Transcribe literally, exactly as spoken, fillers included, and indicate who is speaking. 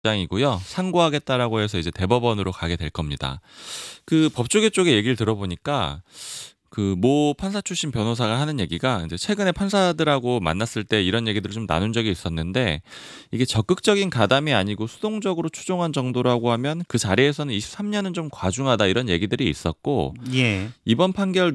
Speaker 1: 입장이고요. 상고하겠다라고 해서 이제 대법원으로 가게 될 겁니다. 그 법조계 쪽의 얘기를 들어보니까 그 모 판사 출신 변호사가 하는 얘기가 이제 최근에 판사들하고 만났을 때 이런 얘기들을 좀 나눈 적이 있었는데 이게 적극적인 가담이 아니고 수동적으로 추종한 정도라고 하면 그 자리에서는 이십삼 년은 좀 과중하다 이런 얘기들이 있었고
Speaker 2: 예.
Speaker 1: 이번 판결